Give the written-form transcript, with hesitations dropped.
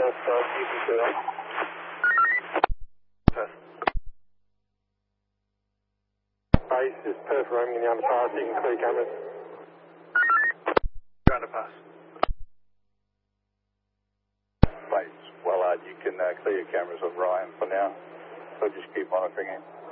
Base is perfect roaming in the underpass, you can clear cameras. Underpass. Base, well, you can clear your cameras of Ryan for now, so just keep monitoring him.